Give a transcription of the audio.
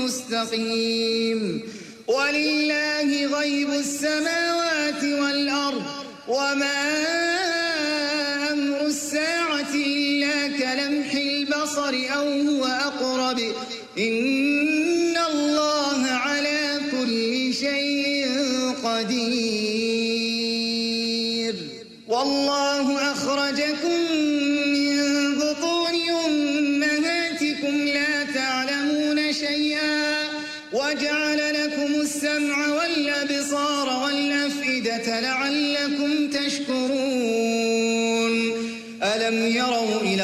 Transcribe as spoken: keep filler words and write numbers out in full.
مستقيم ولله غيب السماوات والأرض وما أمر الساعة إلا كلمح البصر أو هو أقرب إن الله على كل شيء قدير والله أخرجكم من بطون أمهاتكم لا تعلمون شيئا وجعل لكم السمع والأبصار والأفئدة لعلكم تشكرون ألم يروا إلى